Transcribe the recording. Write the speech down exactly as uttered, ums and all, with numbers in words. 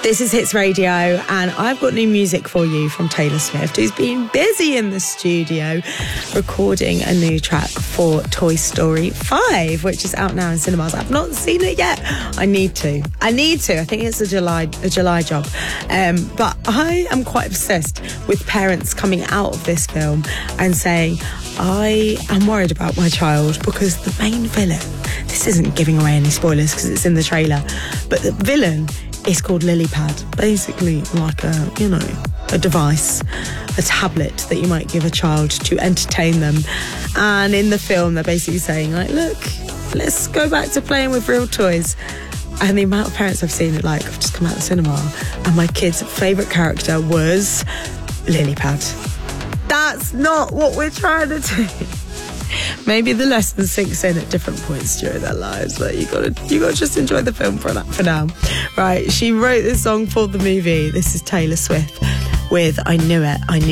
This is Hits Radio, and I've got new music for you from Taylor Swift, who's been busy in the studio recording a new track for Toy Story five, which is out now in cinemas. I've not seen it yet. I need to. I need to. I think it's a July a July job. Um, but I am quite obsessed with parents coming out of this film and saying, I am worried about my child because the main villain, this isn't giving away any spoilers because it's in the trailer, but the villain is called Lilypad, basically like a, you know, a device, a tablet that you might give a child to entertain them. And in the film, they're basically saying, like, look, let's go back to playing with real toys. And the amount of parents I've seen it, like, I've just come out of the cinema and my kid's favourite character was Lilypad. That's not what we're trying to do. Maybe the lesson sinks in at different points during their lives, but you gotta you gotta just enjoy the film for, for now. Right, she wrote this song for the movie. This is Taylor Swift with I Knew It, I Knew